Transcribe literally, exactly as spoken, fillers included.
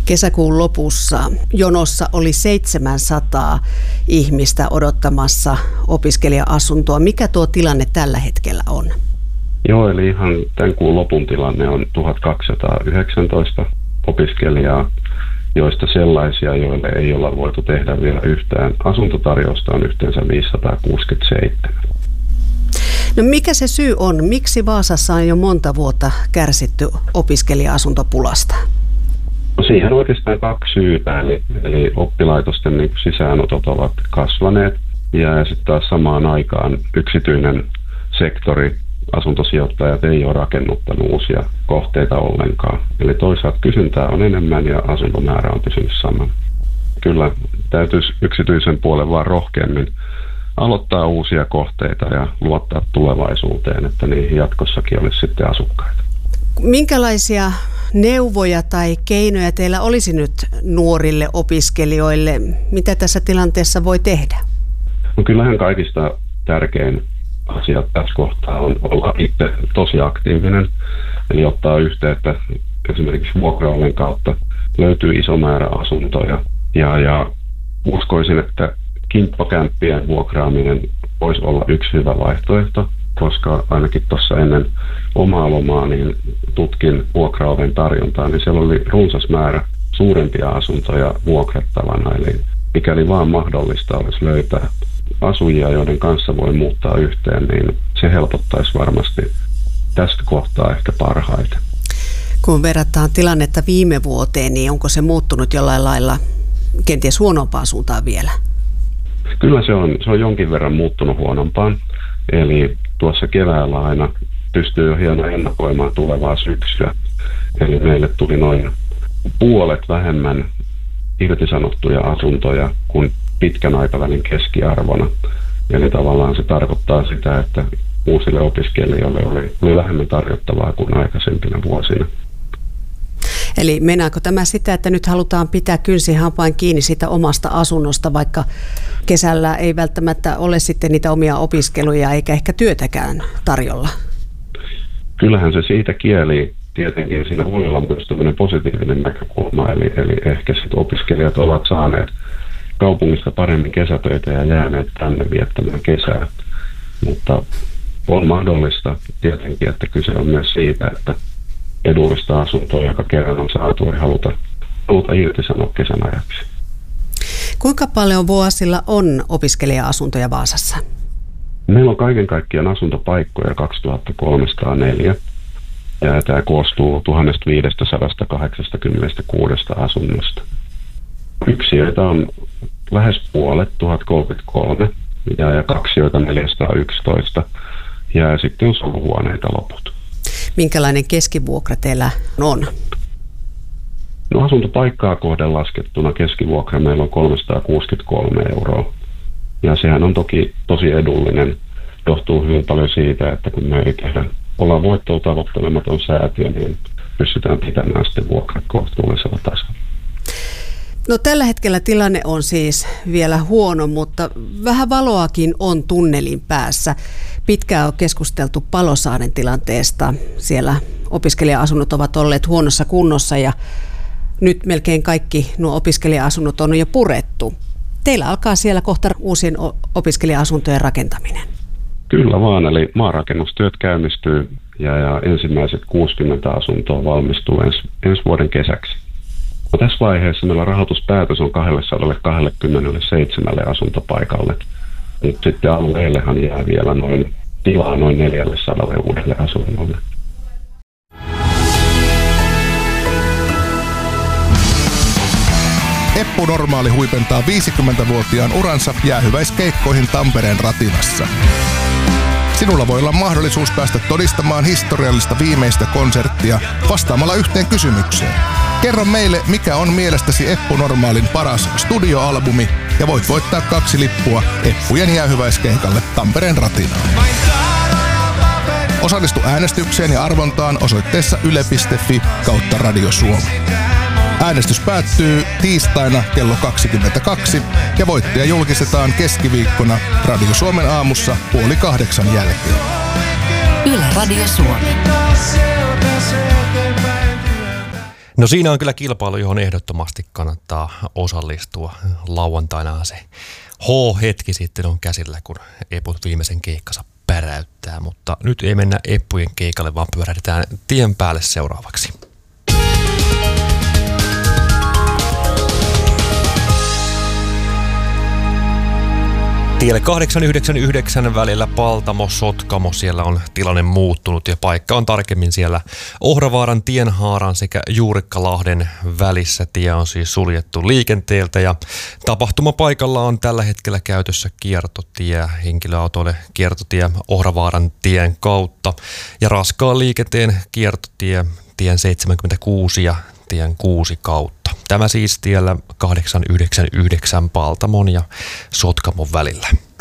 Kesäkuun lopussa jonossa oli seitsemänsataa ihmistä odottamassa opiskelija-asuntoa. Mikä tuo tilanne tällä hetkellä on? Joo, eli ihan tämän kuun lopun tilanne on tuhatkaksisataayhdeksäntoista opiskelijaa, joista sellaisia, joille ei olla voitu tehdä vielä yhtään asuntotarjousta, on yhteensä viisisataakuusikymmentäseitsemän. No mikä se syy on? Miksi Vaasassa on jo monta vuotta kärsitty opiskelija-asuntopulasta? No siihen on oikeastaan kaksi syytä, eli, eli oppilaitosten niin sisäänotot ovat kasvaneet ja sitten taas samaan aikaan yksityinen sektori, asuntosijoittajat ei ole rakennuttanut uusia kohteita ollenkaan. Eli toisaalta kysyntää on enemmän ja asuntomäärä on pysynyt samana. Kyllä täytyisi yksityisen puolen vaan rohkeammin aloittaa uusia kohteita ja luottaa tulevaisuuteen, että niihin jatkossakin olisi sitten asukkaita. Minkälaisia neuvoja tai keinoja teillä olisi nyt nuorille opiskelijoille? Mitä tässä tilanteessa voi tehdä? No kyllähän kaikista tärkein asia tässä kohtaa on olla itse tosi aktiivinen, eli ottaa yhteyttä esimerkiksi vuokraoven kautta. Löytyy iso määrä asuntoja ja, ja uskoisin, että kimppakämppien vuokraaminen voisi olla yksi hyvä vaihtoehto, koska ainakin tuossa ennen omaa lomaa niin tutkin vuokraoven tarjontaa, niin siellä oli runsas määrä suurempia asuntoja vuokrattavana, eli mikäli vaan mahdollista olisi löytää asujia, joiden kanssa voi muuttaa yhteen, niin se helpottaisi varmasti tästä kohtaa ehkä parhaiten. Kun verrataan tilannetta viime vuoteen, niin onko se muuttunut jollain lailla kenties huonompaan suuntaan vielä? Kyllä se on, se on jonkin verran muuttunut huonompaan. Eli tuossa keväällä aina pystyy jo hieman ennakoimaan tulevaa syksyä. Eli meille tuli noin puolet vähemmän irtisanottuja asuntoja kuin pitkän aikavälin keskiarvona. Eli tavallaan se tarkoittaa sitä, että uusille opiskelijoille oli, oli vähemmän tarjottavaa kuin aikaisempina vuosina. Eli meinaako tämä sitä, että nyt halutaan pitää kynsin hampain kiinni siitä omasta asunnosta, vaikka kesällä ei välttämättä ole sitten niitä omia opiskeluja eikä ehkä työtäkään tarjolla? Kyllähän se siitä kieli. Tietenkin siinä voi olla myös tämmöinen positiivinen näkökulma, eli, eli ehkä sitten opiskelijat ovat saaneet kaupungista paremmin kesätöitä ja jääneet tänne viettämään kesää. Mutta on mahdollista tietenkin, että kyse on myös siitä, että edullista asuntoa, joka kerran on saatu, ei haluta, haluta irtisanoa kesän ajaksi. Kuinka paljon vuosilla on opiskelija-asuntoja Vaasassa? Meillä on kaiken kaikkiaan asuntopaikkoja kaksituhattakolmesataaneljä. Ja tämä koostuu tuhatviisisataakahdeksankymmentäkuusi asunnosta. Yksiöitä on lähes puolet, tuhatkolmekymmentäkolme, ja, ja kaksioita neljäsataayksitoista, ja sitten on soluhuoneita loput. Minkälainen keskivuokra teillä on? No asuntopaikkaa kohden laskettuna keskivuokra meillä on kolmesataakuusikymmentäkolme euroa. Ja sehän on toki tosi edullinen. Johtuu hyvin paljon siitä, että kun me ei tehdä, ollaan voittoa tavoittelematon säätiö, niin pystytään pitämään sitten vuokrat kohtuullisella tasolla. No tällä hetkellä tilanne on siis vielä huono, mutta vähän valoakin on tunnelin päässä. Pitkään on keskusteltu Palosaaren tilanteesta. Siellä opiskelija-asunnot ovat olleet huonossa kunnossa ja nyt melkein kaikki nuo opiskelija-asunnot on jo purettu. Teillä alkaa siellä kohta uusien opiskelija-asuntojen rakentaminen. Kyllä vaan, eli maarakennustyöt käynnistyy ja, ja ensimmäiset kuusikymmentä asuntoa valmistuu ens, ensi vuoden kesäksi. No, tässä vaiheessa meillä rahoituspäätös on kaksisataakaksikymmentäseitsemän asuntopaikalle. Nyt sitten alueellehan jää vielä noin tilaa noin neljäsataa uudelle asunnolle. Eppu Normaali huipentaa viisikymmentävuotiaan uransa jäähyväiskeikkoihin Tampereen Ratinassa. Sinulla voi olla mahdollisuus päästä todistamaan historiallista viimeistä konserttia vastaamalla yhteen kysymykseen. Kerro meille, mikä on mielestäsi Eppu Normaalin paras studioalbumi, ja voit voittaa kaksi lippua Eppujen jäähyväiskeikalle Tampereen Ratinaan. Osallistu äänestykseen ja arvontaan osoitteessa yle piste fi kautta Radio Suomi. Äänestys päättyy tiistaina kello kaksikymmentäkaksi ja voittaja julkistetaan keskiviikkona Radio Suomen aamussa puoli kahdeksan jälkeen. Yle Radio Suomi. No siinä on kyllä kilpailu, johon ehdottomasti kannattaa osallistua. Lauantaina se H-hetki sitten on käsillä, kun eput viimeisen keikkansa päräyttää. Mutta nyt ei mennä eppujen keikalle, vaan pyörähdetään tien päälle seuraavaksi. Tielle kahdeksan yhdeksän yhdeksän välillä Paltamo-Sotkamo, siellä on tilanne muuttunut ja paikka on tarkemmin siellä Ohravaaran tienhaaran sekä Juurikkalahden välissä. Tie on siis suljettu liikenteeltä ja tapahtumapaikalla on tällä hetkellä käytössä kiertotie, henkilöautoille kiertotie Ohravaaran tien kautta ja raskaan liikenteen kiertotie tien seitsemänkymmentäkuusi ja tien kuusi kautta. Tämä siis tiellä kahdeksan yhdeksän yhdeksän Paltamon ja Sotkamon välillä.